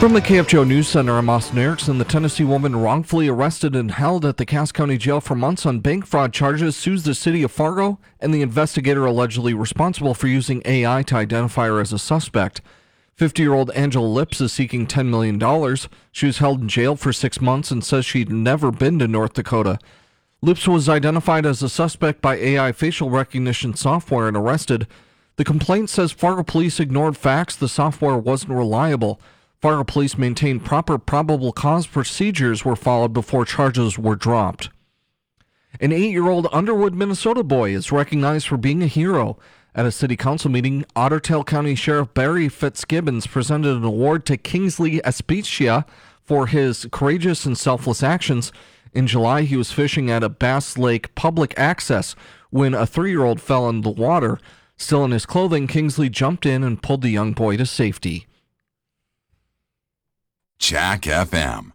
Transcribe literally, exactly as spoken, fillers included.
From the K F G O News Center, I'm Austin Erickson. The Tennessee woman wrongfully arrested and held at the Cass County Jail for months on bank fraud charges sues the city of Fargo and the investigator allegedly responsible for using A I to identify her as a suspect. fifty-year-old Angela Lips is seeking ten million dollars. She was held in jail for six months and says she'd never been to North Dakota. Lips was identified as a suspect by A I facial recognition software and arrested. The complaint says Fargo police ignored facts. The software wasn't reliable. Fargo police maintained proper probable cause procedures were followed before charges were dropped. An eight-year-old Underwood, Minnesota boy is recognized for being a hero. At a city council meeting, Otter Tail County Sheriff Barry Fitzgibbons presented an award to Kingsley Espicia for his courageous and selfless actions. In July, he was fishing at a Bass Lake public access when a three-year-old fell in the water. Still in his clothing, Kingsley jumped in and pulled the young boy to safety. Jack F M.